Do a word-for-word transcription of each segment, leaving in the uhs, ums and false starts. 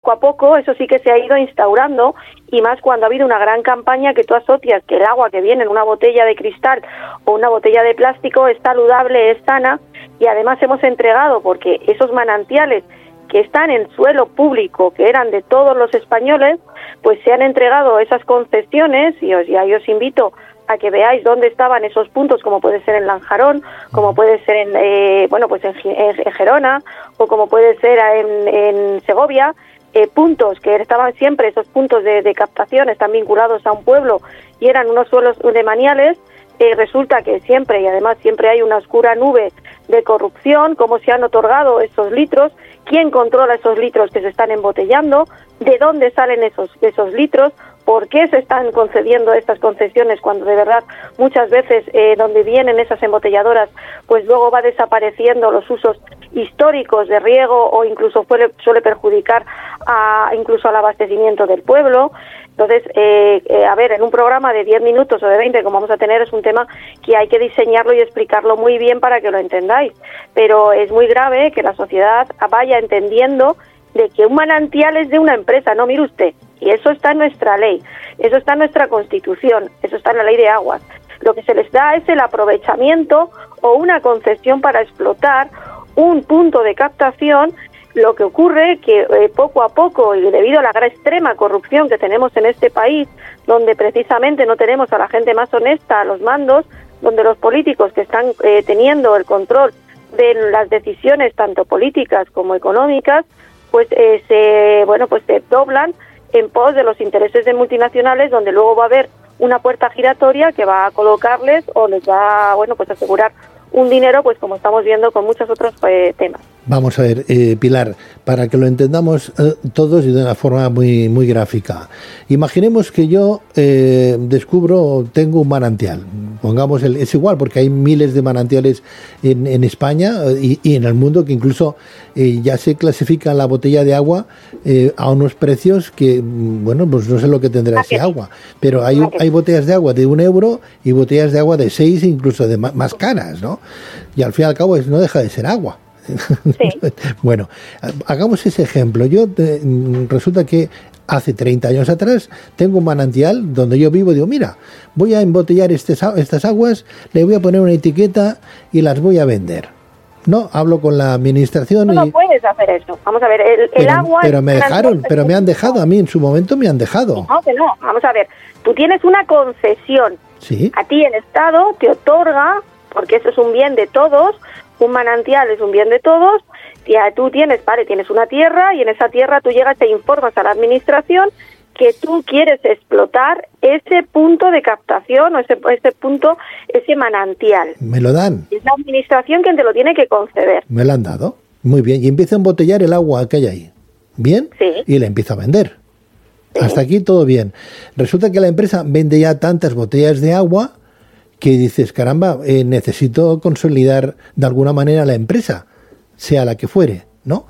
Poco a poco eso sí que se ha ido instaurando, y más cuando ha habido una gran campaña que tú asocias que el agua que viene en una botella de cristal o una botella de plástico es saludable, es sana, y además hemos entregado, porque esos manantiales que están en suelo público, que eran de todos los españoles, pues se han entregado esas concesiones, y os, ya os invito a que veáis dónde estaban esos puntos, como puede ser en Lanjarón, como puede ser en, eh, bueno, pues en, en Gerona, o como puede ser en, en Segovia. Eh, puntos que estaban siempre, esos puntos de, de captación están vinculados a un pueblo y eran unos suelos de maniales. Eh, resulta que siempre, y además siempre hay una oscura nube de corrupción, cómo se han otorgado esos litros, quién controla esos litros que se están embotellando, de dónde salen esos, esos litros, por qué se están concediendo estas concesiones cuando de verdad muchas veces eh, donde vienen esas embotelladoras pues luego va desapareciendo los usos históricos de riego, o incluso suele, suele perjudicar a, incluso al abastecimiento del pueblo. Entonces, eh, eh, a ver, en un programa de diez minutos o de veinte, como vamos a tener, es un tema que hay que diseñarlo y explicarlo muy bien para que lo entendáis. Pero es muy grave que la sociedad vaya entendiendo de que un manantial es de una empresa. No, mire usted, y eso está en nuestra ley, eso está en nuestra Constitución, eso está en la Ley de Aguas. Lo que se les da es el aprovechamiento o una concesión para explotar un punto de captación. Lo que ocurre que eh, poco a poco, y debido a la gran extrema corrupción que tenemos en este país, donde precisamente no tenemos a la gente más honesta a los mandos, donde los políticos que están eh, teniendo el control de las decisiones tanto políticas como económicas, pues eh, se bueno pues se doblan en pos de los intereses de multinacionales, donde luego va a haber una puerta giratoria que va a colocarles o les va bueno pues asegurar un dinero, pues como estamos viendo con muchos otros eh, temas. Vamos a ver, eh, Pilar, para que lo entendamos eh, todos y de una forma muy muy gráfica. Imaginemos que yo eh, descubro, tengo un manantial. Pongamos, el, es igual porque hay miles de manantiales en, en España y, y en el mundo que incluso eh, ya se clasifica la botella de agua eh, a unos precios que, bueno, pues no sé lo que tendrá ese agua, pero hay, hay botellas de agua de un euro y botellas de agua de seis, incluso de más, más caras, ¿no? Y al fin y al cabo no deja de ser agua. Sí. Bueno, hagamos ese ejemplo. Yo te, resulta que hace treinta años atrás tengo un manantial donde yo vivo. Digo, mira, voy a embotellar estes, estas aguas, le voy a poner una etiqueta y las voy a vender. No, hablo con la administración. No, y... no puedes hacer eso. Vamos a ver, el, el pero, agua... Pero me dejaron, pero me han dejado a mí, en su momento me han dejado. No, que no. Vamos a ver, tú tienes una concesión. Sí. A ti el Estado te otorga, porque eso es un bien de todos, un manantial es un bien de todos, y tú tienes, vale, tienes una tierra, y en esa tierra tú llegas, te informas a la administración que tú quieres explotar ese punto de captación o ese, ese punto, ese manantial. Me lo dan. Es la administración quien te lo tiene que conceder. Me lo han dado. Muy bien. Y empiezo a embotellar el agua que hay ahí. ¿Bien? Sí. Y la empiezo a vender. Sí. Hasta aquí todo bien. Resulta que la empresa vende ya tantas botellas de agua que dices, caramba, eh, necesito consolidar de alguna manera la empresa, sea la que fuere, ¿no?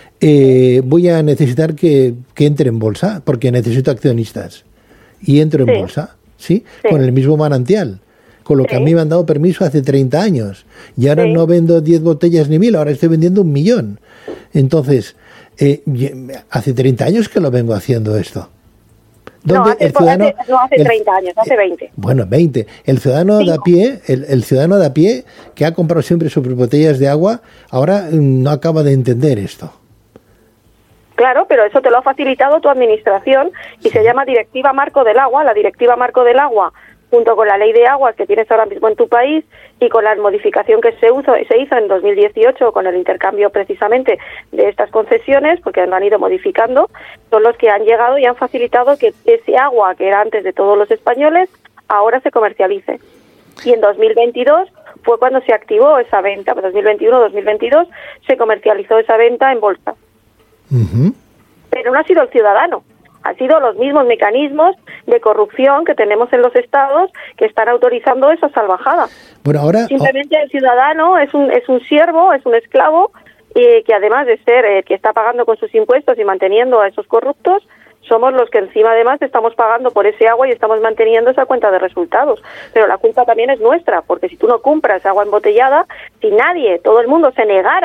Eh, voy a necesitar que, que entre en bolsa, porque necesito accionistas. Y entro en sí. bolsa, ¿sí? ¿sí? Con el mismo manantial. Con lo que sí. a mí me han dado permiso hace treinta años. Y ahora sí. no vendo diez botellas ni mil, ahora estoy vendiendo un millón. Entonces, eh, hace treinta años que lo vengo haciendo esto. No hace, el ciudadano, hace, no hace treinta el, años, hace veinte. Bueno, veinte. El ciudadano sí. de a pie, el, el ciudadano de a pie que ha comprado siempre sus botellas de agua, ahora no acaba de entender esto. Claro, pero eso te lo ha facilitado tu administración y sí. se llama Directiva Marco del Agua. La Directiva Marco del Agua, junto con la Ley de Aguas que tienes ahora mismo en tu país y con la modificación que se, uso, se hizo en dos mil dieciocho con el intercambio precisamente de estas concesiones, porque lo han ido modificando, son los que han llegado y han facilitado que ese agua que era antes de todos los españoles ahora se comercialice. Y en dos mil veintidós fue cuando se activó esa venta, dos mil veintiuno dos mil veintidós se comercializó esa venta en bolsa. Uh-huh. Pero no ha sido el ciudadano. Han sido los mismos mecanismos de corrupción que tenemos en los estados que están autorizando esa salvajada. Bueno, ahora simplemente el ciudadano es un es un siervo, es un esclavo, eh, que además de ser el eh, que está pagando con sus impuestos y manteniendo a esos corruptos, somos los que encima además estamos pagando por ese agua y estamos manteniendo esa cuenta de resultados. Pero la culpa también es nuestra, porque si tú no compras agua embotellada, si nadie, todo el mundo se negara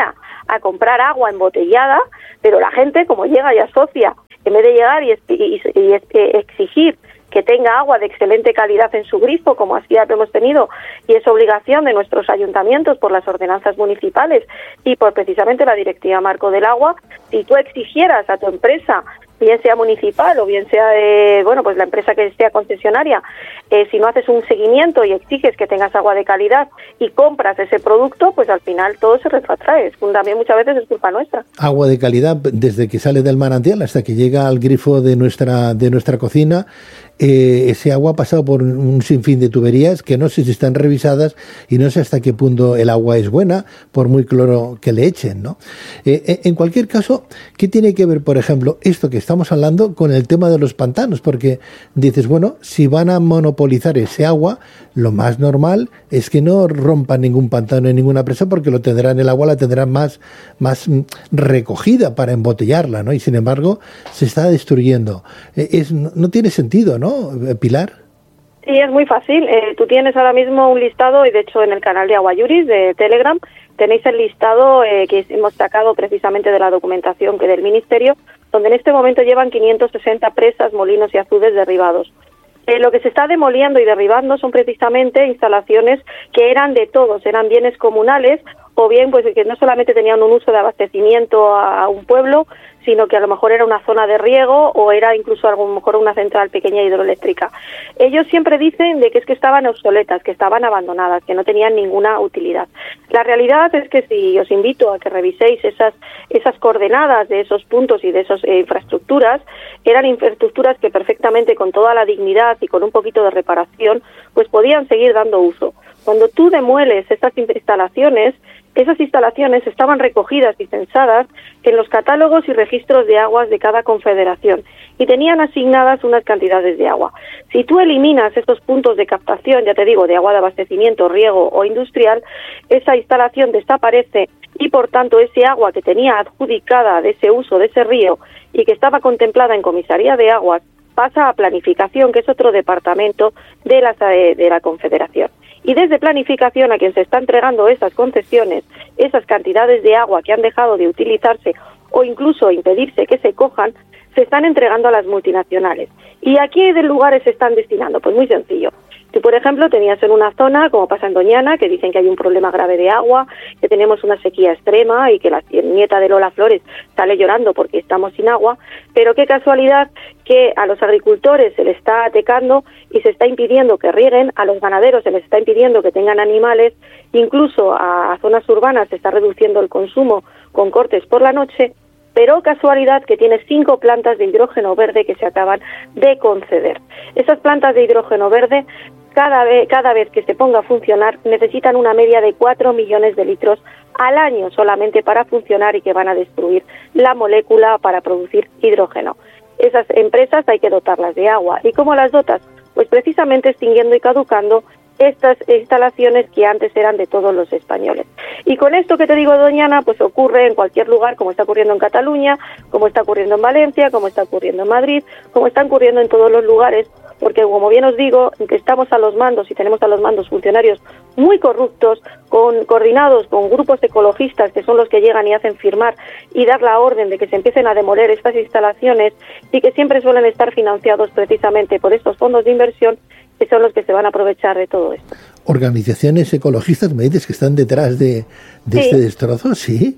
a comprar agua embotellada, pero la gente, como llega y asocia, en vez de llegar y, y, y exigir que tenga agua de excelente calidad en su grifo, como así ya lo hemos tenido, y es obligación de nuestros ayuntamientos por las ordenanzas municipales y por precisamente la Directiva Marco del Agua, si tú exigieras a tu empresa, bien sea municipal o bien sea de, bueno, pues la empresa que sea concesionaria, eh, si no haces un seguimiento y exiges que tengas agua de calidad y compras ese producto, pues al final todo se retrotrae. También muchas veces es culpa nuestra. Agua de calidad desde que sale del manantial hasta que llega al grifo de nuestra de nuestra cocina. Eh, ese agua ha pasado por un sinfín de tuberías que no sé si están revisadas y no sé hasta qué punto el agua es buena, por muy cloro que le echen, ¿no? Eh, en cualquier caso, ¿qué tiene que ver, por ejemplo, esto que estamos hablando con el tema de los pantanos? Porque dices, bueno, si van a monopolizar ese agua, lo más normal es que no rompan ningún pantano en ninguna presa porque lo tendrán, el agua la tendrán más, más recogida para embotellarla, ¿no? Y sin embargo, se está destruyendo. Eh, es, no, no tiene sentido, ¿no? Pilar. Sí, es muy fácil. Eh, tú tienes ahora mismo un listado, y de hecho en el canal de Agua Yuris de Telegram tenéis el listado eh, que hemos sacado precisamente de la documentación que del Ministerio, donde en este momento llevan quinientos sesenta presas, molinos y azudes derribados. Eh, lo que se está demoliendo y derribando son precisamente instalaciones que eran de todos, eran bienes comunales, o bien pues que no solamente tenían un uso de abastecimiento a, a un pueblo, sino que a lo mejor era una zona de riego o era incluso a lo mejor una central pequeña hidroeléctrica. Ellos siempre dicen de que es que estaban obsoletas, que estaban abandonadas, que no tenían ninguna utilidad. La realidad es que si os invito a que reviséis esas esas coordenadas de esos puntos y de esas eh, infraestructuras, eran infraestructuras que perfectamente con toda la dignidad y con un poquito de reparación, pues podían seguir dando uso. Cuando tú demueles estas instalaciones, esas instalaciones estaban recogidas y censadas en los catálogos y registros de aguas de cada confederación y tenían asignadas unas cantidades de agua. Si tú eliminas estos puntos de captación, ya te digo, de agua de abastecimiento, riego o industrial, esa instalación desaparece y por tanto ese agua que tenía adjudicada de ese uso de ese río y que estaba contemplada en comisaría de aguas pasa a planificación, que es otro departamento de la, de la confederación. Y desde planificación, a quien se está entregando esas concesiones, esas cantidades de agua que han dejado de utilizarse o incluso impedirse que se cojan, se están entregando a las multinacionales. ¿Y a qué lugares se están destinando? Pues muy sencillo. Tú, por ejemplo, tenías en una zona, como pasa en Doñana, que dicen que hay un problema grave de agua, que tenemos una sequía extrema y que la nieta de Lola Flores sale llorando porque estamos sin agua, pero qué casualidad que a los agricultores se les está atacando y se está impidiendo que rieguen, a los ganaderos se les está impidiendo que tengan animales, incluso a zonas urbanas se está reduciendo el consumo con cortes por la noche, pero casualidad que tiene cinco plantas de hidrógeno verde que se acaban de conceder. Esas plantas de hidrógeno verde, cada vez, cada vez que se ponga a funcionar, necesitan una media de cuatro millones de litros al año solamente para funcionar y que van a destruir la molécula para producir hidrógeno. Esas empresas hay que dotarlas de agua. ¿Y cómo las dotas? Pues precisamente extinguiendo y caducando estas instalaciones que antes eran de todos los españoles. Y con esto que te digo, Doñana, pues ocurre en cualquier lugar, como está ocurriendo en Cataluña, como está ocurriendo en Valencia, como está ocurriendo en Madrid, como está ocurriendo en todos los lugares, porque como bien os digo, que estamos a los mandos y tenemos a los mandos funcionarios muy corruptos, con, coordinados con grupos ecologistas que son los que llegan y hacen firmar y dar la orden de que se empiecen a demoler estas instalaciones y que siempre suelen estar financiados precisamente por estos fondos de inversión que son los que se van a aprovechar de todo esto. Organizaciones ecologistas, me dices que están detrás de, de sí. este destrozo, ¿sí?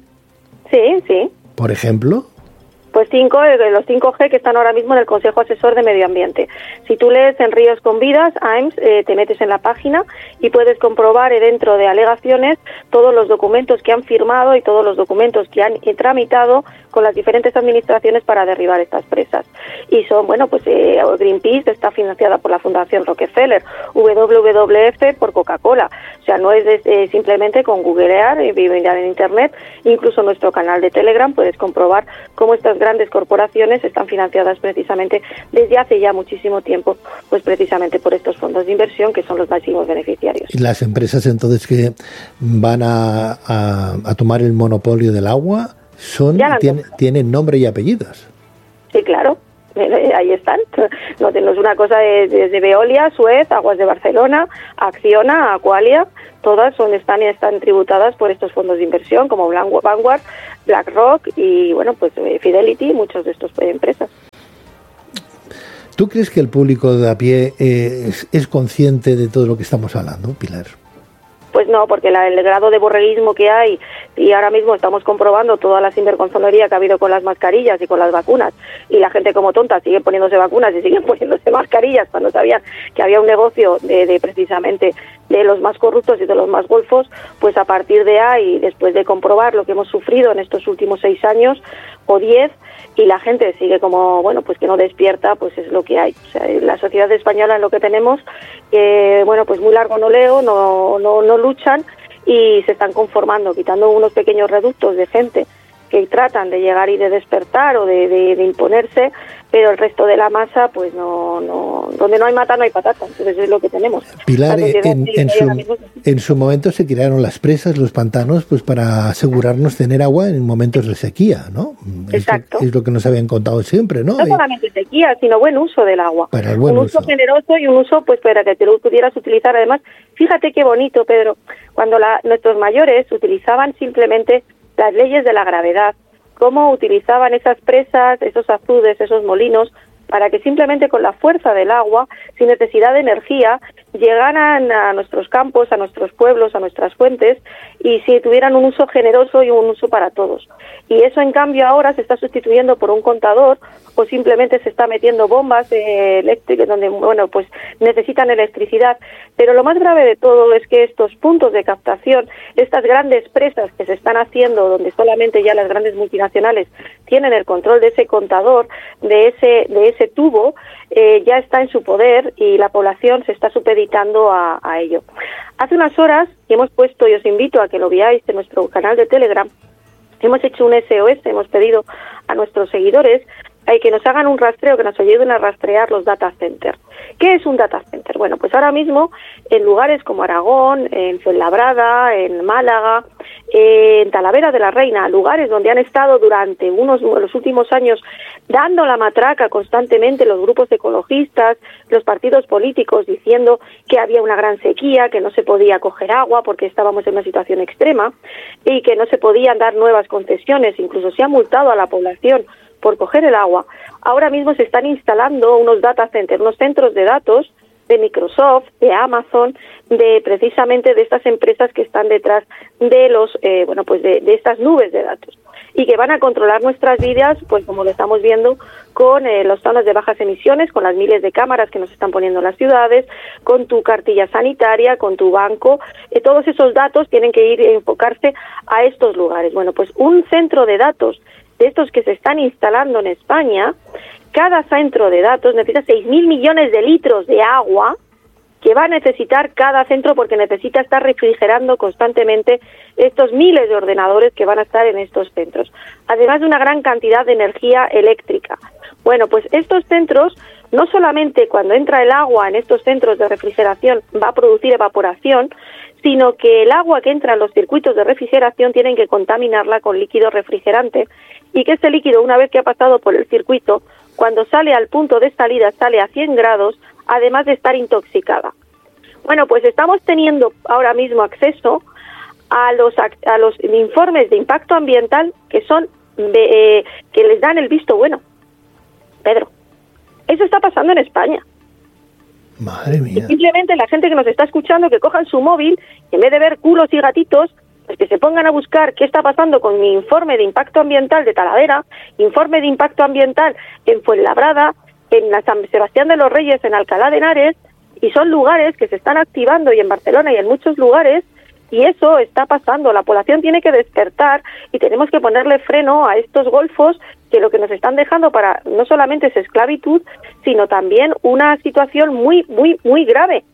Sí, sí. ¿Por ejemplo? Pues cinco, los cinco G que están ahora mismo en el Consejo Asesor de Medio Ambiente. Si tú lees en Ríos con Vidas, A E M S, eh, te metes en la página y puedes comprobar eh, dentro de alegaciones todos los documentos que han firmado y todos los documentos que han eh, tramitado con las diferentes administraciones para derribar estas presas. Y son, bueno, pues eh, Greenpeace está financiada por la Fundación Rockefeller, W W F por Coca-Cola. O sea, no es de, eh, simplemente con googlear y eh, mirar en Internet, incluso nuestro canal de Telegram puedes comprobar cómo estas grandes corporaciones están financiadas precisamente desde hace ya muchísimo tiempo, pues precisamente por estos fondos de inversión que son los máximos beneficiarios. ¿Y las empresas entonces que van a, a, a tomar el monopolio del agua son tiene, tienen nombre y apellidos? Sí, claro. Ahí están. No, no es una cosa de, de, de Veolia, Suez, Aguas de Barcelona, Acciona, Aqualia. todas son están están tributadas por estos fondos de inversión como Vanguard, BlackRock y bueno, pues Fidelity, muchas de estas empresas. ¿Tú crees que el público de a pie eh, es, es consciente de todo lo que estamos hablando, Pilar? Pues no, porque la, el grado de borreguismo que hay, y ahora mismo estamos comprobando toda la sinvergonzonería que ha habido con las mascarillas y con las vacunas, y la gente como tonta sigue poniéndose vacunas y sigue poniéndose mascarillas cuando sabían que había un negocio de, de precisamente de los más corruptos y de los más golfos, pues a partir de ahí, después de comprobar lo que hemos sufrido en estos últimos seis años o diez, y la gente sigue como, bueno, pues que no despierta, pues es lo que hay. O sea, la sociedad española es lo que tenemos, que, bueno, pues muy largo no leo, no, no, no luchan y se están conformando, quitando unos pequeños reductos de gente que tratan de llegar y de despertar o de, de, de imponerse, pero el resto de la masa, pues no, no, donde no hay mata no hay patata, entonces es lo que tenemos. Pilar, en, en, su, en su momento se crearon las presas, los pantanos, pues para asegurarnos tener agua en momentos de sequía, ¿no? Exacto. Es, es lo que nos habían contado siempre, ¿no? No solamente sequía, sino buen uso del agua. Para el buen un uso, uso generoso y un uso, pues para que te lo pudieras utilizar. Además, fíjate qué bonito, Pedro, cuando la, nuestros mayores utilizaban simplemente las leyes de la gravedad, cómo utilizaban esas presas, esos azudes, esos molinos, para que simplemente con la fuerza del agua, sin necesidad de energía, llegaran a nuestros campos, a nuestros pueblos, a nuestras fuentes, y si tuvieran un uso generoso y un uso para todos. Y eso, en cambio, ahora se está sustituyendo por un contador, o simplemente se está metiendo bombas eh, eléctricas donde, bueno, pues necesitan electricidad. Pero lo más grave de todo es que estos puntos de captación, estas grandes presas que se están haciendo, donde solamente ya las grandes multinacionales tienen el control de ese contador, de ese, de ese tubo, eh, ya está en su poder y la población se está supeditando a, a ello. Hace unas horas, y hemos puesto, y os invito a que lo veáis en nuestro canal de Telegram, hemos hecho un S O S, hemos pedido a nuestros seguidores eh, que nos hagan un rastreo, que nos ayuden a rastrear los data centers. ¿Qué es un data center? Bueno, pues ahora mismo en lugares como Aragón, en Fuenlabrada, en Málaga, en Talavera de la Reina, lugares donde han estado durante unos los últimos años dando la matraca constantemente los grupos ecologistas, los partidos políticos, diciendo que había una gran sequía, que no se podía coger agua porque estábamos en una situación extrema y que no se podían dar nuevas concesiones, incluso se ha multado a la población por coger el agua. Ahora mismo se están instalando unos data centers, unos centros de datos de Microsoft, de Amazon, de precisamente de estas empresas que están detrás de los, eh, bueno, pues de, de estas nubes de datos y que van a controlar nuestras vidas, pues como lo estamos viendo con eh, las zonas de bajas emisiones, con las miles de cámaras que nos están poniendo en las ciudades, con tu cartilla sanitaria, con tu banco, eh, todos esos datos tienen que ir a enfocarse a estos lugares. Bueno, pues un centro de datos de estos que se están instalando en España, cada centro de datos necesita seis mil millones de litros de agua que va a necesitar cada centro porque necesita estar refrigerando constantemente estos miles de ordenadores que van a estar en estos centros, además de una gran cantidad de energía eléctrica. Bueno, pues estos centros, no solamente cuando entra el agua en estos centros de refrigeración va a producir evaporación, sino que el agua que entra en los circuitos de refrigeración tienen que contaminarla con líquido refrigerante y que este líquido, una vez que ha pasado por el circuito, cuando sale al punto de salida sale a cien grados, además de estar intoxicada. Bueno, pues estamos teniendo ahora mismo acceso a los a los informes de impacto ambiental que son de, eh, que les dan el visto bueno. Pedro, eso está pasando en España. Madre mía. Y simplemente la gente que nos está escuchando, que cojan su móvil y en vez de ver culos y gatitos, pues que se pongan a buscar qué está pasando con mi informe de impacto ambiental de Talavera, informe de impacto ambiental en Fuenlabrada, en la San Sebastián de los Reyes, en Alcalá de Henares, y son lugares que se están activando, y en Barcelona y en muchos lugares, y eso está pasando. La población tiene que despertar y tenemos que ponerle freno a estos golfos que lo que nos están dejando para no solamente es esclavitud, sino también una situación muy, muy, muy grave.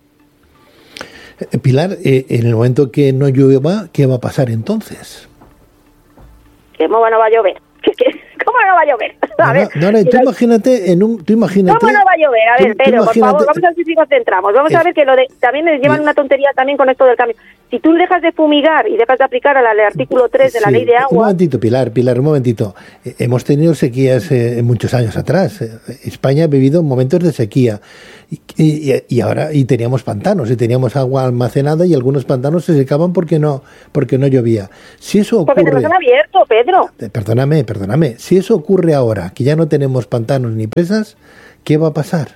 Pilar, eh, en el momento que no llueva, ¿qué va a pasar entonces? ¿Cómo no va a llover? ¿Qué, qué, ¿Cómo no va a llover? A no, ver, no, no, tú imagínate, en un, tú imagínate... ¿Cómo no va a llover? A ver, tú, Pedro, tú por favor, vamos a ver si nos centramos. Vamos es, a ver que lo de, también les llevan una tontería también con esto del cambio. Si tú dejas de fumigar y dejas de aplicar al artículo tres de la sí, ley de agua... Un momentito, Pilar, Pilar, un momentito. Eh, hemos tenido sequías eh, muchos años atrás. Eh, España ha vivido momentos de sequía y, y, y ahora y teníamos pantanos y teníamos agua almacenada y algunos pantanos se secaban porque no porque no llovía. Si eso ocurre... Porque te los han abierto, Pedro. Eh, perdóname, perdóname. Si eso ocurre ahora, que ya no tenemos pantanos ni presas, ¿qué va a pasar?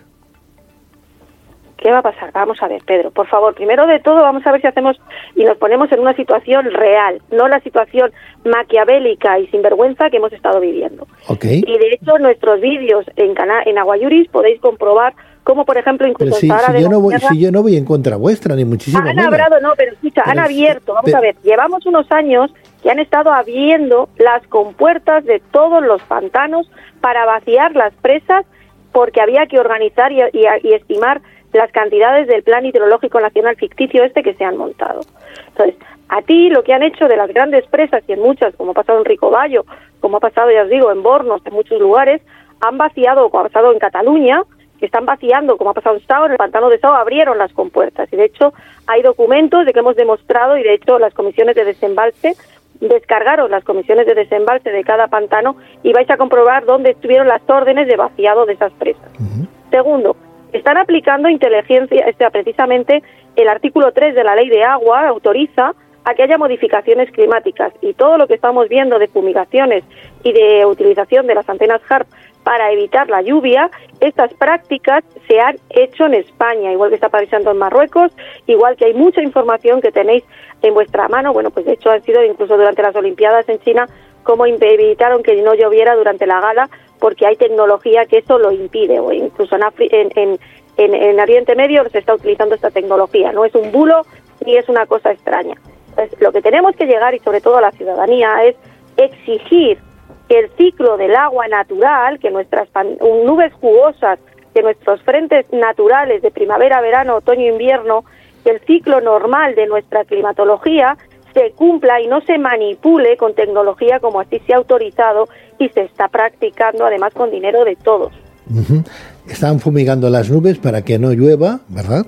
¿Qué va a pasar? Vamos a ver, Pedro, por favor, primero de todo vamos a ver si hacemos y nos ponemos en una situación real, no la situación maquiavélica y sinvergüenza que hemos estado viviendo. Okay. Y de hecho, nuestros vídeos en Cana en Aguayuris podéis comprobar cómo, por ejemplo, incluso... Si, si, yo no voy, si yo no voy en contra vuestra, ni muchísimo Han menos. hablado, no, pero escucha, pero, han abierto, vamos pero, a ver, llevamos unos años que han estado abriendo las compuertas de todos los pantanos para vaciar las presas porque había que organizar y, y, y estimar las cantidades del Plan Hidrológico Nacional ficticio este que se han montado. Entonces, a ti lo que han hecho de las grandes presas, y en muchas, como ha pasado en Ricoballo, como ha pasado, ya os digo, en Bornos, en muchos lugares, han vaciado, como ha pasado en Cataluña, que están vaciando, como ha pasado en Sao, en el pantano de Sao, abrieron las compuertas. Y de hecho, hay documentos de que hemos demostrado, y de hecho las comisiones de desembalse, descargaron las comisiones de desembalse de cada pantano y vais a comprobar dónde estuvieron las órdenes de vaciado de esas presas. Uh-huh. Segundo, están aplicando inteligencia, o sea, precisamente el artículo tres de la Ley de Agua autoriza a que haya modificaciones climáticas y todo lo que estamos viendo de fumigaciones y de utilización de las antenas H A R P para evitar la lluvia, estas prácticas se han hecho en España, igual que está pasando en Marruecos, igual que hay mucha información que tenéis en vuestra mano. Bueno, pues de hecho han sido incluso durante las Olimpiadas en China, como evitaron que no lloviera durante la gala, porque hay tecnología que eso lo impide, o incluso en, Afri en, en, en, en Oriente Medio se está utilizando esta tecnología, no es un bulo ni es una cosa extraña. Entonces, lo que tenemos que llegar, y sobre todo a la ciudadanía, es exigir que el ciclo del agua natural, que nuestras nubes jugosas, que nuestros frentes naturales de primavera, verano, otoño, invierno, que el ciclo normal de nuestra climatología se cumpla y no se manipule con tecnología como así se ha autorizado y se está practicando, además con dinero de todos. Uh-huh. Están fumigando las nubes para que no llueva, ¿verdad?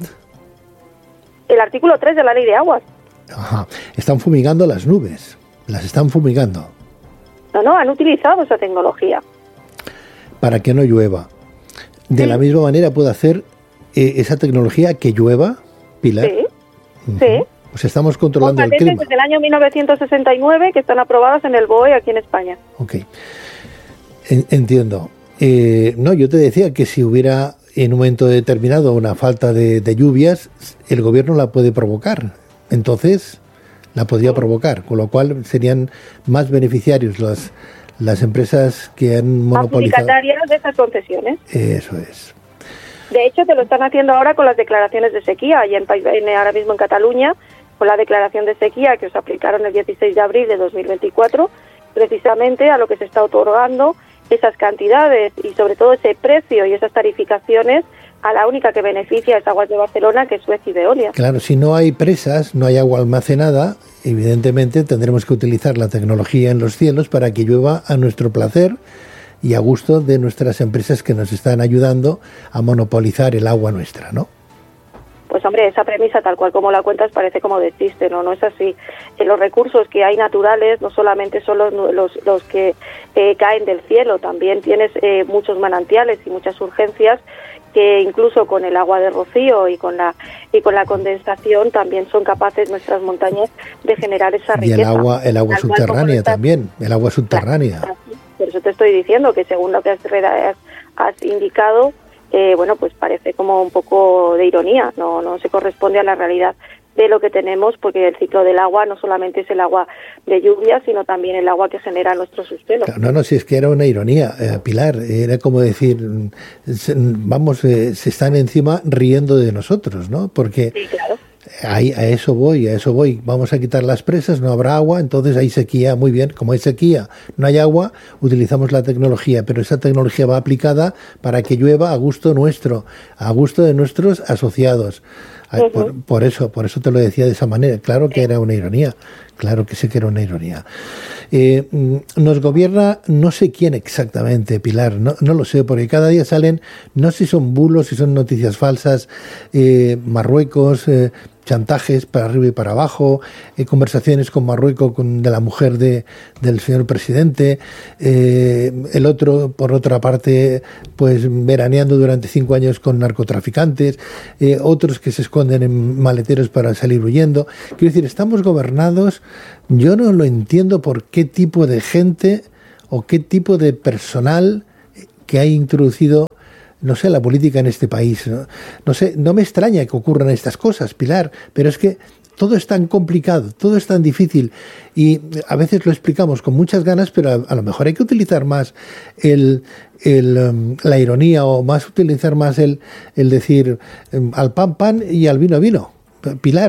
El artículo tres de la Ley de Aguas. Ajá. Están fumigando las nubes, las están fumigando. No, no, han utilizado esa tecnología. Para que no llueva. De sí. la misma manera puede hacer eh, esa tecnología que llueva, Pilar. Sí, uh-huh. sí. Pues estamos controlando el clima. Desde el año mil novecientos sesenta y nueve que están aprobadas en el B O E aquí en España. Ok, en, entiendo. Eh, no, yo te decía que si hubiera en un momento determinado una falta de, de lluvias, el gobierno la puede provocar. Entonces, la podría sí. provocar, con lo cual serían más beneficiarios las, las empresas que han monopolizado. Adjudicatarias de esas concesiones. Eso es. De hecho, te lo están haciendo ahora con las declaraciones de sequía, y en, en, ahora mismo en Cataluña, con la declaración de sequía que os aplicaron el dieciséis de abril de dos mil veinticuatro, precisamente a lo que se está otorgando esas cantidades y sobre todo ese precio y esas tarificaciones a la única que beneficia es Aguas de Barcelona, que es Suez y Veolia. Claro, si no hay presas, no hay agua almacenada, evidentemente tendremos que utilizar la tecnología en los cielos para que llueva a nuestro placer y a gusto de nuestras empresas que nos están ayudando a monopolizar el agua nuestra, ¿no? Pues hombre, esa premisa tal cual como la cuentas parece como de chiste, ¿no? No es así. Eh, los recursos que hay naturales no solamente son los, los, los que eh, caen del cielo, también tienes eh, muchos manantiales y muchas urgencias que incluso con el agua de rocío y con la y con la condensación también son capaces nuestras montañas de generar esa riqueza. Y el agua, el agua subterránea también, el agua subterránea. Claro, por eso te estoy diciendo que según lo que has, has, has indicado, Eh, bueno, pues parece como un poco de ironía, no no se corresponde a la realidad de lo que tenemos, porque el ciclo del agua no solamente es el agua de lluvia, sino también el agua que genera nuestro subsuelo. No, no, si es que era una ironía, eh, Pilar, era como decir, vamos, eh, se están encima riendo de nosotros, ¿no? Porque sí, claro. Ahí, a eso voy, a eso voy. Vamos a quitar las presas, no habrá agua, entonces hay sequía. Muy bien, como hay sequía, no hay agua, utilizamos la tecnología, pero esa tecnología va aplicada para que llueva a gusto nuestro, a gusto de nuestros asociados, Uh-huh. Por, por eso, por eso te lo decía de esa manera. Claro que era una ironía, claro que sí que era una ironía. Eh, nos gobierna no sé quién exactamente, Pilar, no, no lo sé, porque cada día salen, no sé si son bulos, si son noticias falsas, eh, Marruecos, eh, chantajes para arriba y para abajo, eh, conversaciones con Marruecos con, de la mujer de, del señor presidente, eh, el otro, por otra parte, pues veraneando durante cinco años con narcotraficantes, eh, otros que se esconden en maleteros para salir huyendo. Quiero decir, estamos gobernados, yo no lo entiendo por qué tipo de gente o qué tipo de personal que ha introducido, no sé, la política en este país. ¿no? no sé, no me extraña que ocurran estas cosas, Pilar, pero es que todo es tan complicado, todo es tan difícil y a veces lo explicamos con muchas ganas, pero a, a lo mejor hay que utilizar más el, el, um, la ironía o más utilizar más el, el decir um, al pan pan y al vino vino. Pilar.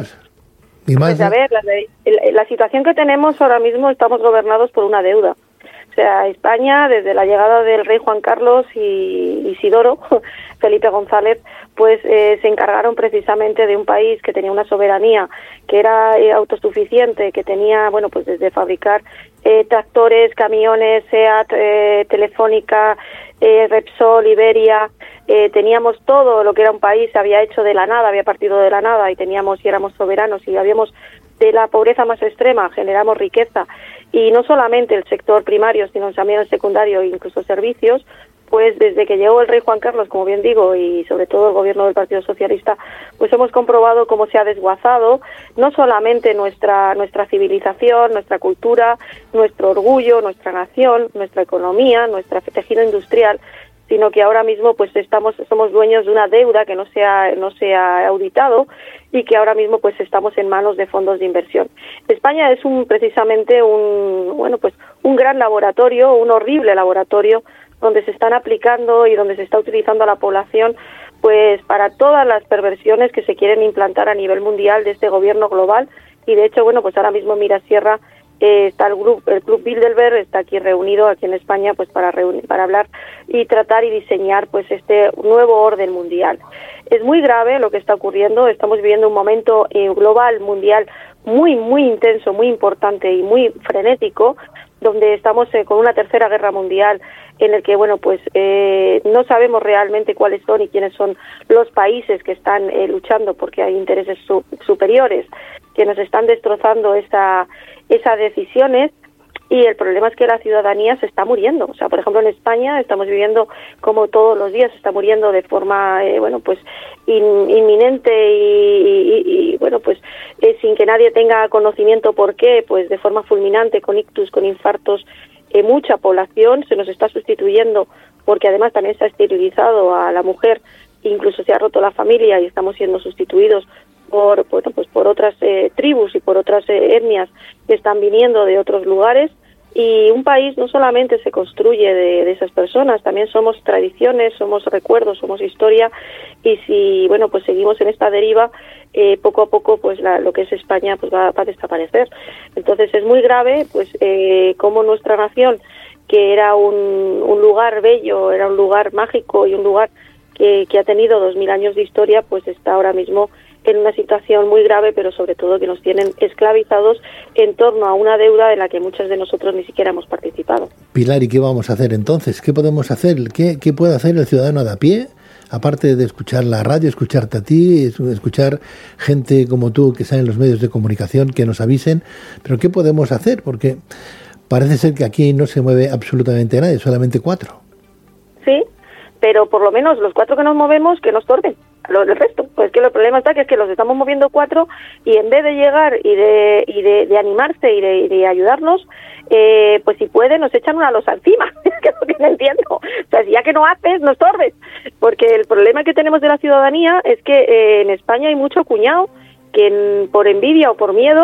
Y más, pues a ver, la, la situación que tenemos ahora mismo, estamos gobernados por una deuda. O sea, España, desde la llegada del rey Juan Carlos y Isidoro, Felipe González, pues eh, se encargaron precisamente de un país que tenía una soberanía, que era eh, autosuficiente, que tenía, bueno, pues desde fabricar eh, tractores, camiones, SEAT, eh, Telefónica, eh, Repsol, Iberia, eh, teníamos todo lo que era un país, se había hecho de la nada, había partido de la nada y teníamos y éramos soberanos y habíamos de la pobreza más extrema, generamos riqueza. Y no solamente el sector primario, sino también el secundario e incluso servicios, pues desde que llegó el rey Juan Carlos, como bien digo, y sobre todo el gobierno del Partido Socialista, pues hemos comprobado cómo se ha desguazado no solamente nuestra nuestra civilización, nuestra cultura, nuestro orgullo, nuestra nación, nuestra economía, nuestro tejido industrial, sino que ahora mismo pues estamos somos dueños de una deuda que no se ha, no se ha auditado y que ahora mismo pues estamos en manos de fondos de inversión. España es un precisamente un bueno pues un gran laboratorio, un horrible laboratorio donde se están aplicando y donde se está utilizando a la población pues para todas las perversiones que se quieren implantar a nivel mundial de este gobierno global. Y de hecho, bueno, pues ahora mismo en Mirasierra eh, está el grupo, el Club Bilderberg está aquí reunido aquí en España pues para reunir, para hablar y tratar y diseñar pues este nuevo orden mundial. Es muy grave lo que está ocurriendo, estamos viviendo un momento eh, global, mundial, muy, muy intenso, muy importante y muy frenético, donde estamos eh, con una tercera guerra mundial en el que, bueno, pues eh, no sabemos realmente cuáles son y quiénes son los países que están eh, luchando porque hay intereses su- superiores que nos están destrozando esa, esas decisiones. Y el problema es que la ciudadanía se está muriendo. O sea, por ejemplo, en España estamos viviendo como todos los días se está muriendo de forma, eh, bueno, pues in, inminente y, y, y, bueno, pues eh, sin que nadie tenga conocimiento por qué, pues de forma fulminante, con ictus, con infartos, eh, mucha población se nos está sustituyendo porque además también se ha esterilizado a la mujer, incluso se ha roto la familia y estamos siendo sustituidos por bueno, pues por otras eh, tribus y por otras eh, etnias que están viniendo de otros lugares. Y un país no solamente se construye de, de esas personas, también somos tradiciones, somos recuerdos, somos historia, y si bueno pues seguimos en esta deriva, eh, poco a poco pues la, lo que es España pues va, va a desaparecer. Entonces es muy grave pues eh, cómo nuestra nación, que era un, un lugar bello, era un lugar mágico y un lugar que, que ha tenido dos mil años de historia, pues está ahora mismo en una situación muy grave, pero sobre todo que nos tienen esclavizados en torno a una deuda de la que muchos de nosotros ni siquiera hemos participado. Pilar, ¿y qué vamos a hacer entonces? ¿Qué podemos hacer? ¿Qué, qué puede hacer el ciudadano de a pie? Aparte de escuchar la radio, escucharte a ti, escuchar gente como tú que está en los medios de comunicación, que nos avisen, pero ¿qué podemos hacer? Porque parece ser que aquí no se mueve absolutamente nadie, solamente cuatro. Sí, pero por lo menos los cuatro que nos movemos, que nos torben. Lo del resto, pues que el problema está que es que los estamos moviendo cuatro y en vez de llegar y de y de, de animarse y de, y de ayudarnos, eh, pues si pueden nos echan una losa encima. Es que es lo que no entiendo. O sea, si ya que no haces, nos torbes. Porque el problema que tenemos de la ciudadanía es que eh, en España hay mucho cuñado que en, por envidia o por miedo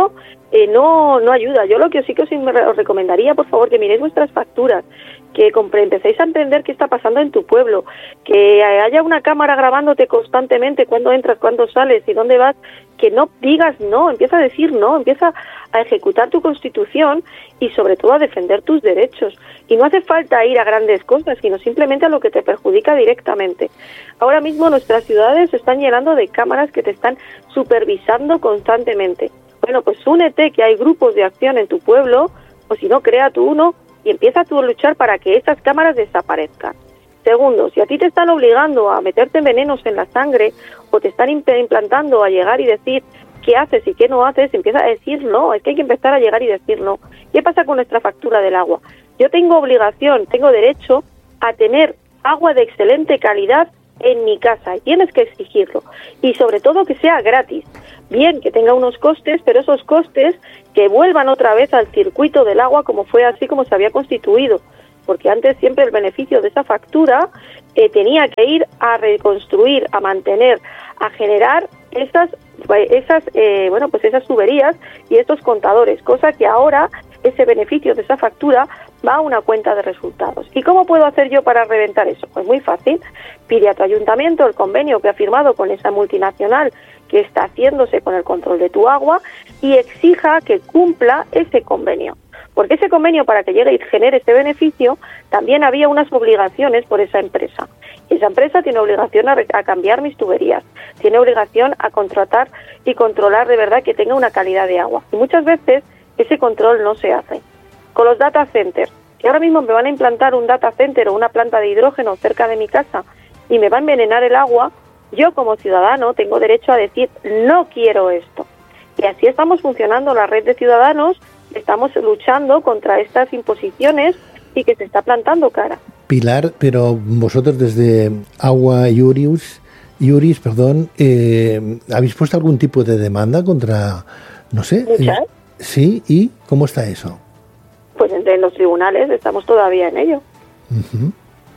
eh, no no ayuda. Yo lo que sí que os, os recomendaría, por favor, que miréis vuestras facturas, que empecéis a entender qué está pasando en tu pueblo, que haya una cámara grabándote constantemente cuándo entras, cuándo sales y dónde vas, que no digas no, empieza a decir no, empieza a ejecutar tu Constitución y sobre todo a defender tus derechos. Y no hace falta ir a grandes cosas, sino simplemente a lo que te perjudica directamente. Ahora mismo nuestras ciudades se están llenando de cámaras que te están supervisando constantemente. Bueno, pues únete, que hay grupos de acción en tu pueblo, o si no, crea tú uno, y empieza tú a luchar para que estas cámaras desaparezcan. Segundo, si a ti te están obligando a meterte venenos en la sangre o te están implantando a llegar y decir qué haces y qué no haces, empieza a decir no, es que hay que empezar a llegar y decir no. ¿Qué pasa con nuestra factura del agua? Yo tengo obligación, tengo derecho a tener agua de excelente calidad en mi casa y tienes que exigirlo. Y sobre todo que sea gratis. Bien, que tenga unos costes, pero esos costes que vuelvan otra vez al circuito del agua como fue así como se había constituido. Porque antes siempre el beneficio de esa factura eh, tenía que ir a reconstruir, a mantener, a generar esas, esas eh, bueno, pues esas tuberías y estos contadores, cosa que ahora ese beneficio de esa factura va a una cuenta de resultados. ¿Y cómo puedo hacer yo para reventar eso? Pues muy fácil. Pide a tu ayuntamiento el convenio que ha firmado con esa multinacional que está haciéndose con el control de tu agua y exija que cumpla ese convenio. Porque ese convenio, para que llegue y genere ese beneficio, también había unas obligaciones por esa empresa. Y esa empresa tiene obligación a, a cambiar mis tuberías, tiene obligación a contratar y controlar de verdad que tenga una calidad de agua. Y muchas veces ese control no se hace. Con los data centers, que ahora mismo me van a implantar un data center o una planta de hidrógeno cerca de mi casa y me va a envenenar el agua, yo como ciudadano tengo derecho a decir no quiero esto. Y así estamos funcionando la red de ciudadanos, estamos luchando contra estas imposiciones y que se está plantando cara. Pilar, pero vosotros desde Agua Iuris, Iuris, perdón, eh, ¿habéis puesto algún tipo de demanda contra, no sé? ¿Muchas? Eh, sí, ¿y cómo está eso? Pues en los tribunales estamos todavía en ello. Uh-huh.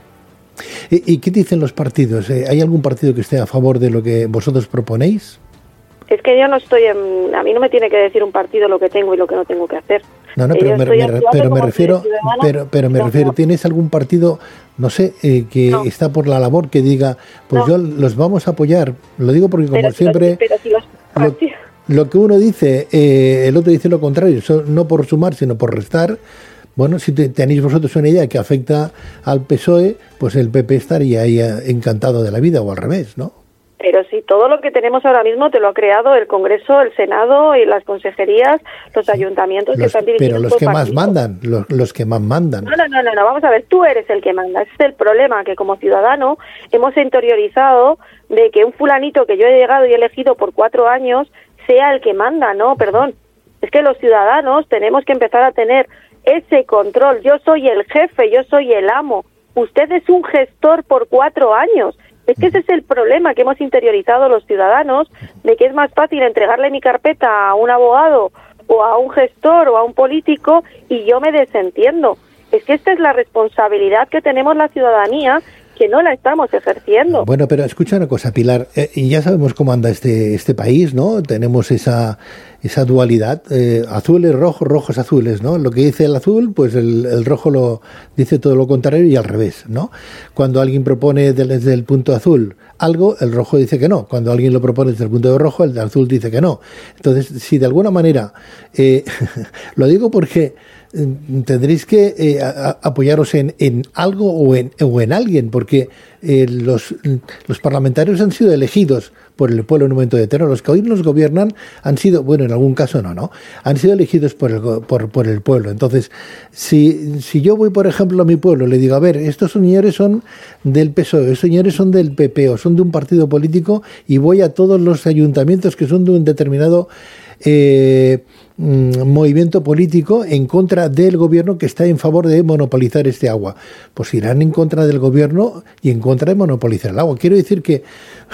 ¿Y, ¿Y qué dicen los partidos? ¿Hay algún partido que esté a favor de lo que vosotros proponéis? Es que yo no estoy en... A mí no me tiene que decir un partido lo que tengo y lo que no tengo que hacer. No, no, pero me, me, pero me refiero... Pero, pero me no, refiero, ¿tienes algún partido, no sé, eh, que no. está por la labor que diga, pues no. yo los vamos a apoyar? Lo digo porque como pero siempre... Si pero si los partidos... lo, lo que uno dice, eh, el otro dice lo contrario, so, no por sumar, sino por restar. Bueno, si te, tenéis vosotros una idea que afecta al P S O E, pues el P P estaría ahí encantado de la vida, o al revés, ¿no? Pero si todo lo que tenemos ahora mismo te lo ha creado el Congreso, el Senado y las consejerías, los ayuntamientos los, que están dirigidos pero los por que partidos. más mandan, los, los que más mandan. No, no, no, no, no, vamos a ver, tú eres el que manda. Ese es el problema, que como ciudadano hemos interiorizado de que un fulanito que yo he llegado y he elegido por cuatro años sea el que manda. No, perdón. Es que los ciudadanos tenemos que empezar a tener ese control. Yo soy el jefe, yo soy el amo. Usted es un gestor por cuatro años. Es que ese es el problema que hemos interiorizado los ciudadanos, de que es más fácil entregarle mi carpeta a un abogado o a un gestor o a un político y yo me desentiendo. Es que esta es la responsabilidad que tenemos la ciudadanía, que no la estamos ejerciendo. Bueno, pero escucha una cosa, Pilar, eh, y ya sabemos cómo anda este este país, ¿no? Tenemos esa esa dualidad, eh, azules, rojos, rojos, azules, ¿no? Lo que dice el azul, pues el, el rojo lo dice todo lo contrario y al revés, ¿no? Cuando alguien propone desde el punto azul algo, el rojo dice que no. Cuando alguien lo propone desde el punto de rojo, el de azul dice que no. Entonces, si de alguna manera, eh, lo digo porque tendréis que eh, a, apoyaros en, en algo o en, o en alguien, porque eh, los, los parlamentarios han sido elegidos por el pueblo en un momento determinado. Los que hoy nos gobiernan han sido, bueno, en algún caso no, ¿no? Han sido elegidos por el, por, por el pueblo. Entonces, si, si yo voy, por ejemplo, a mi pueblo, le digo, a ver, estos señores son del P S O E, estos señores son del P P o son de un partido político, y voy a todos los ayuntamientos que son de un determinado eh, movimiento político en contra del gobierno que está en favor de monopolizar este agua, pues irán en contra del gobierno y en contra de monopolizar el agua. Quiero decir que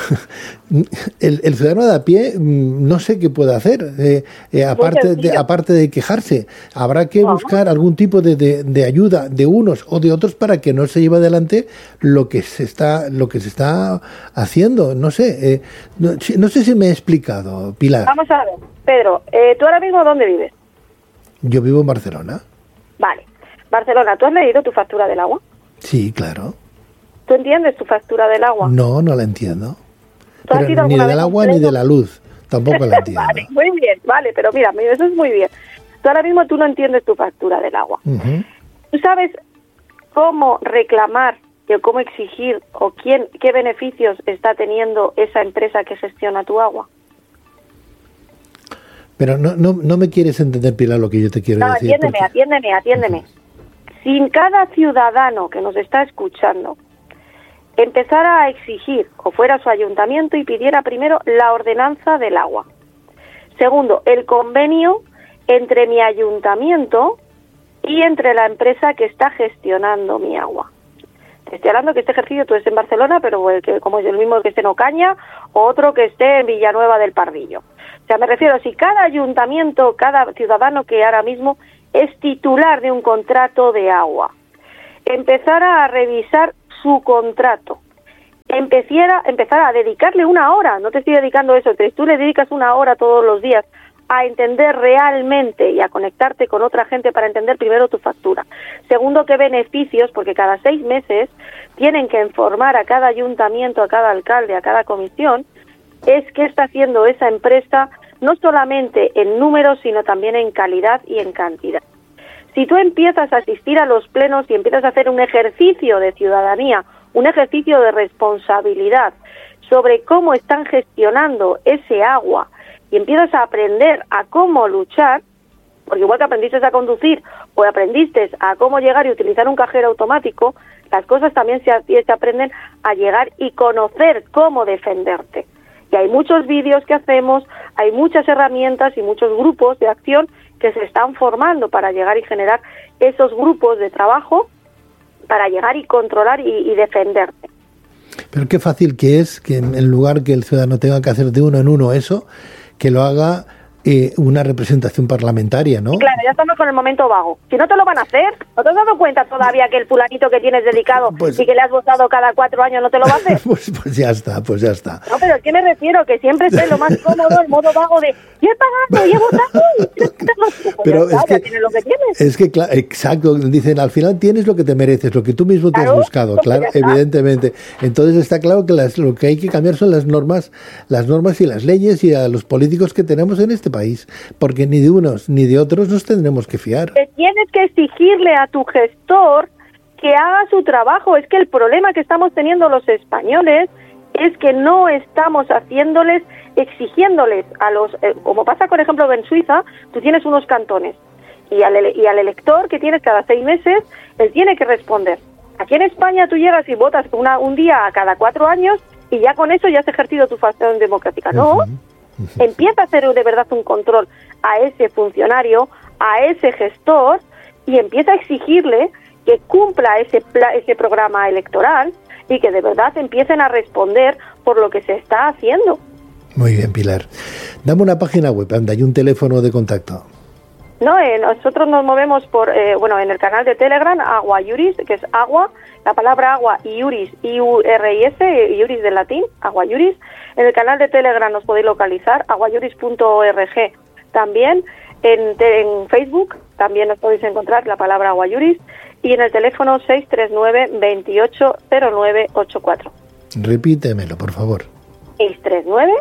el, el ciudadano de a pie no sé qué puede hacer, eh, eh, aparte, de, aparte de quejarse. Habrá que buscar algún tipo de, de, de ayuda de unos o de otros para que no se lleve adelante lo que se está lo que se está haciendo. No sé, eh, no, no sé si me he explicado, Pilar. Vamos a ver, Pedro, eh, tú ahora mismo dónde vives? Yo vivo en Barcelona. Vale. Barcelona, ¿tú has leído tu factura del agua? Sí, claro. ¿Tú entiendes tu factura del agua? No, no la entiendo. ¿Tú has Pero ido ni alguna del vez agua a un ni de pleno? la luz. Tampoco la entiendo. Vale, muy bien, vale, pero mira, eso es muy bien. Tú ahora mismo tú no entiendes tu factura del agua. Uh-huh. ¿Tú sabes cómo reclamar o cómo exigir o quién, qué beneficios está teniendo esa empresa que gestiona tu agua? Pero no, no, no me quieres entender, Pilar, lo que yo te quiero No, decir. atiéndeme, porque... atiéndeme, atiéndeme. Uh-huh. Si cada ciudadano que nos está escuchando empezara a exigir o fuera a su ayuntamiento y pidiera primero la ordenanza del agua. Segundo, el convenio entre mi ayuntamiento y entre la empresa que está gestionando mi agua. Te estoy hablando que este ejercicio tú estés en Barcelona, pero el que, como es el mismo que esté en Ocaña, o otro que esté en Villanueva del Pardillo. O sea, me refiero, si cada ayuntamiento, cada ciudadano que ahora mismo es titular de un contrato de agua, empezara a revisar su contrato, empezara, empezara a dedicarle una hora, no te estoy dedicando eso, te, tú le dedicas una hora todos los días a entender realmente y a conectarte con otra gente para entender primero tu factura. Segundo, qué beneficios, porque cada seis meses tienen que informar a cada ayuntamiento, a cada alcalde, a cada comisión, es qué está haciendo esa empresa, no solamente en números, sino también en calidad y en cantidad. Si tú empiezas a asistir a los plenos y empiezas a hacer un ejercicio de ciudadanía, un ejercicio de responsabilidad sobre cómo están gestionando ese agua y empiezas a aprender a cómo luchar, porque igual que aprendiste a conducir o aprendiste a cómo llegar y utilizar un cajero automático, las cosas también se, se aprenden a llegar y conocer cómo defenderte. Y hay muchos vídeos que hacemos, hay muchas herramientas y muchos grupos de acción que se están formando para llegar y generar esos grupos de trabajo para llegar y controlar y, y defenderte. Pero qué fácil que es que en lugar que el ciudadano tenga que hacer de uno en uno eso, que lo haga eh, una representación parlamentaria, ¿no? Claro, ya estamos con el momento vago. Si no te lo van a hacer, ¿no te has dado cuenta todavía que el fulanito que tienes dedicado pues, y que le has votado cada cuatro años no te lo va a hacer? Pues, pues ya está, pues ya está. No, pero ¿a qué me refiero? Que siempre esté lo más cómodo, el modo vago de yo he pagado, yo he votado. Pues pero ya es, está, que, ya tienes lo que tienes. Es que, claro, exacto, dicen, al final tienes lo que te mereces, lo que tú mismo te claro, has buscado, claro, evidentemente. Entonces está claro que las, lo que hay que cambiar son las normas, las normas y las leyes y a los políticos que tenemos en este país, porque ni de unos ni de otros nos tendremos que fiar. Te tienes que exigirle a tu gestor que haga su trabajo. Es que el problema que estamos teniendo los españoles es que no estamos haciéndoles, exigiéndoles a los, eh, como pasa por ejemplo en Suiza, tú tienes unos cantones y al, y al elector que tienes cada seis meses, él tiene que responder. Aquí en España tú llegas y votas una, un día a cada cuatro años y ya con eso ya has ejercido tu función democrática. No, uh-huh. Uh-huh. Empieza a hacer de verdad un control a ese funcionario, a ese gestor y empieza a exigirle que cumpla ese, pla- ese programa electoral y que de verdad empiecen a responder por lo que se está haciendo. Muy bien, Pilar. Dame una página web, anda, y un teléfono de contacto. No, eh, nosotros nos movemos por, eh, bueno, en el canal de Telegram, Agua Iuris, que es agua, la palabra agua y Iuris, I U R I S, Iuris del latín, Agua Iuris. En el canal de Telegram nos podéis localizar, aguaiuris punto org. También en, en Facebook, también nos podéis encontrar la palabra Agua Iuris. Y en el teléfono seis tres nueve, veintiocho cero nueve ochenta y cuatro. Repítemelo, por favor. seis tres nueve,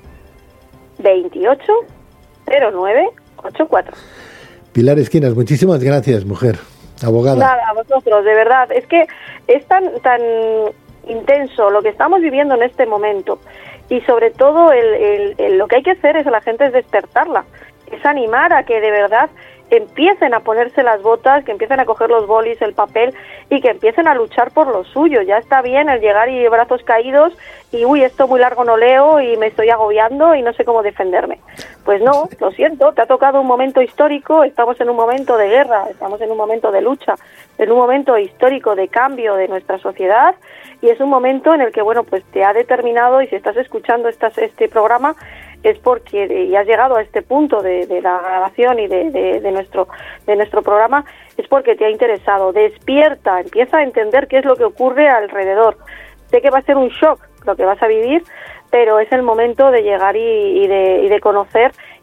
veintiocho cero nueve ochenta y cuatro. Pilar Esquinas, muchísimas gracias, mujer, abogada. Nada, a vosotros, de verdad. Es que es tan, tan intenso lo que estamos viviendo en este momento. Y sobre todo el, el, el, lo que hay que hacer es a la gente es despertarla. Es animar a que de verdad empiecen a ponerse las botas, que empiecen a coger los bolis, el papel y que empiecen a luchar por lo suyo. Ya está bien el llegar y brazos caídos y uy, esto muy largo no leo y me estoy agobiando y no sé cómo defenderme. Pues no, lo siento, te ha tocado un momento histórico, estamos en un momento de guerra, estamos en un momento de lucha, en un momento histórico de cambio de nuestra sociedad y es un momento en el que, bueno, pues te ha determinado y si estás escuchando estas, este programa es porque ya has llegado a este punto de, de la grabación y de, de, de nuestro de nuestro programa, es porque te ha interesado. Despierta, empieza a entender qué es lo que ocurre alrededor. Sé que va a ser un shock lo que vas a vivir, pero es el momento de llegar y, y, de, y de conocer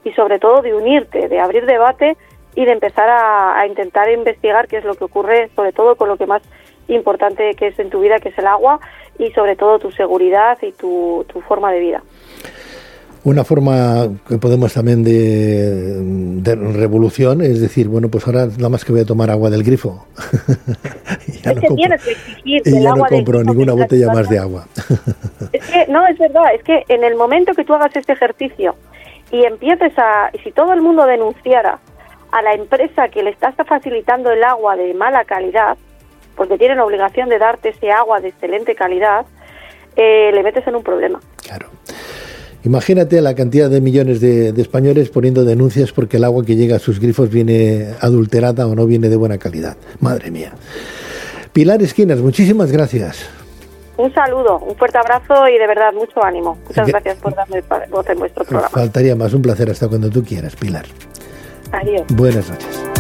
y sobre todo de unirte, de abrir debate y de empezar a, a intentar investigar qué es lo que ocurre, sobre todo con lo que más importante que es en tu vida, que es el agua, y sobre todo tu seguridad y tu, tu forma de vida. Una forma que podemos también de, de revolución es decir, bueno, pues ahora nada más que voy a tomar agua del grifo. ya es no que compro, tienes que exigir y el ya agua no compro ninguna botella casa. más de agua. Es que, no, es verdad, es que en el momento que tú hagas este ejercicio y empieces a, y si todo el mundo denunciara a la empresa que le está facilitando el agua de mala calidad, porque tienen obligación de darte ese agua de excelente calidad, eh, le metes en un problema. Claro. Imagínate la cantidad de millones de, de españoles poniendo denuncias porque el agua que llega a sus grifos viene adulterada o no viene de buena calidad. Madre mía. Pilar Esquinas, muchísimas gracias. Un saludo, un fuerte abrazo y de verdad mucho ánimo. Muchas gracias por darme voz en vuestro programa. Faltaría más, un placer hasta cuando tú quieras, Pilar. Adiós. Buenas noches.